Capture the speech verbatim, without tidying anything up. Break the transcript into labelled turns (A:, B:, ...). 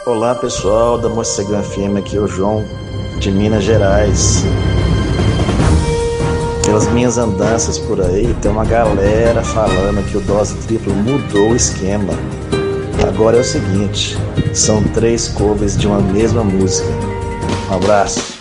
A: Olá pessoal da Morcegão F M, aqui é o João de Minas Gerais. Pelas minhas andanças por aí, tem uma galera falando que o Dose Triplo mudou o esquema. Agora é o seguinte, são três covers de uma mesma música. Um abraço.